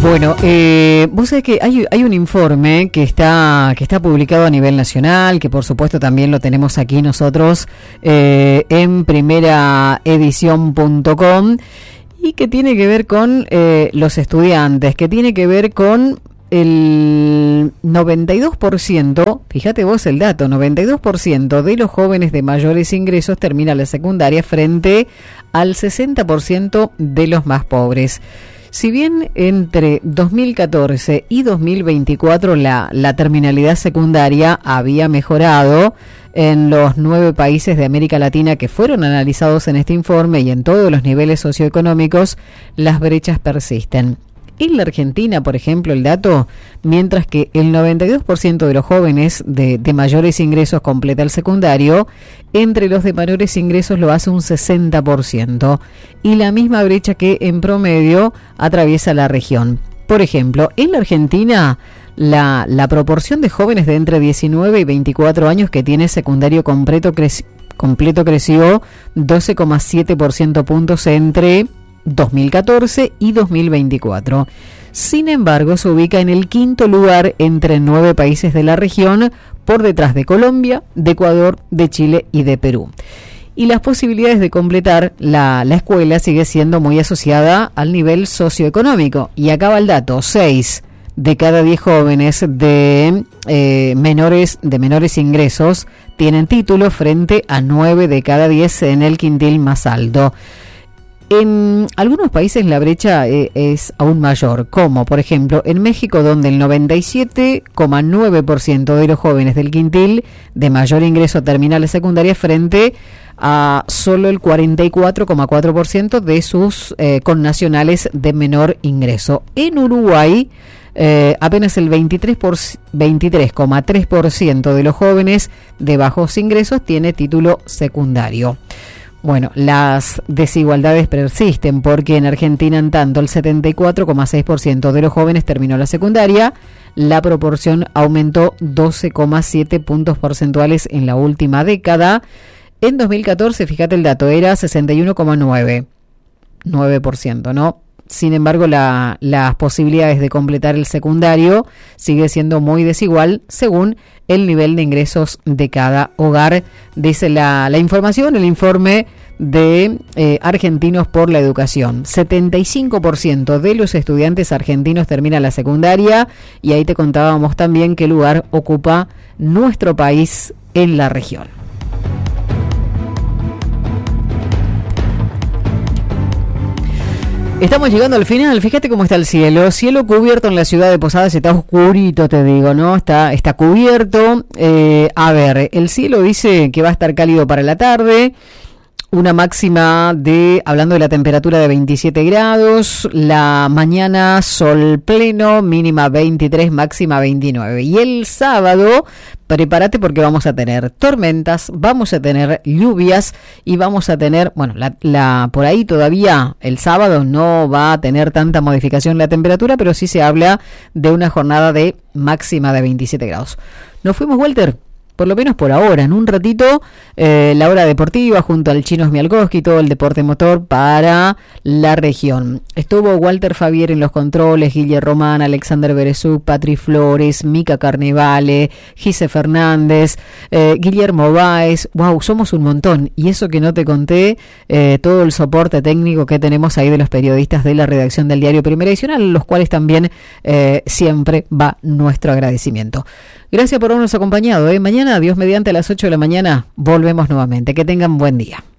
Bueno, vos sabés que hay un informe que está publicado a nivel nacional, que por supuesto también lo tenemos aquí nosotros en primeraedición.com, y que tiene que ver con los estudiantes, que tiene que ver con el 92%, fíjate vos el dato, 92% de los jóvenes de mayores ingresos termina la secundaria frente al 60% de los más pobres. Si bien entre 2014 y 2024 la terminalidad secundaria había mejorado en los 9 países de América Latina que fueron analizados en este informe y en todos los niveles socioeconómicos, las brechas persisten. En la Argentina, por ejemplo, el dato, mientras que el 92% de los jóvenes de mayores ingresos completa el secundario, entre los de menores ingresos lo hace un 60%, y la misma brecha que en promedio atraviesa la región. Por ejemplo, en la Argentina, la proporción de jóvenes de entre 19 y 24 años que tiene secundario completo creció 12,7% puntos entre 2014 y 2024. Sin embargo, se ubica en el quinto lugar entre 9 países de la región, por detrás de Colombia, de Ecuador, de Chile y de Perú. Y las posibilidades de completar la escuela sigue siendo muy asociada al nivel socioeconómico. Y acá va el dato: 6 de cada 10 jóvenes de menores ingresos tienen título, frente a 9 de cada 10 en el quintil más alto. En algunos países la brecha es aún mayor, como por ejemplo en México, donde el 97,9% de los jóvenes del quintil de mayor ingreso termina la secundaria, frente a solo el 44,4% de sus connacionales de menor ingreso. En Uruguay, apenas el 23,3% de los jóvenes de bajos ingresos tiene título secundario. Bueno, las desigualdades persisten, porque en Argentina, en tanto, el 74,6% de los jóvenes terminó la secundaria. La proporción aumentó 12,7 puntos porcentuales en la última década. En 2014, fíjate el dato, era 61,9%, ¿no? Sin embargo, las posibilidades de completar el secundario sigue siendo muy desigual según el nivel de ingresos de cada hogar, dice la información, el informe de Argentinos por la Educación. 75% de los estudiantes argentinos terminan la secundaria, y ahí te contábamos también qué lugar ocupa nuestro país en la región. Estamos llegando al final. Fíjate cómo está el cielo. Cielo cubierto en la ciudad de Posadas. Está oscurito, te digo, ¿no? Está cubierto. A ver, el cielo dice que va a estar cálido para la tarde. Una máxima hablando de la temperatura, de 27 grados. La mañana sol pleno, mínima 23, máxima 29. Y el sábado, prepárate, porque vamos a tener tormentas, vamos a tener lluvias y vamos a tener, bueno, por ahí todavía el sábado no va a tener tanta modificación la temperatura, pero sí se habla de una jornada de máxima de 27 grados. Nos fuimos, Walter. Por lo menos por ahora, en un ratito, la hora deportiva junto al Chino Smialkowski, todo el deporte motor para la región. Estuvo Walter Fabier en los controles, Guille Román, Alexander Berezuk, Patri Flores, Mica Carnevale, Gise Fernández, Guillermo Báez. Wow, somos un montón. Y eso que no te conté, todo el soporte técnico que tenemos ahí de los periodistas de la redacción del diario Primera Edición, a los cuales también siempre va nuestro agradecimiento. Gracias por habernos acompañado. Mañana, Dios mediante, a las 8 de la mañana, volvemos nuevamente. Que tengan buen día.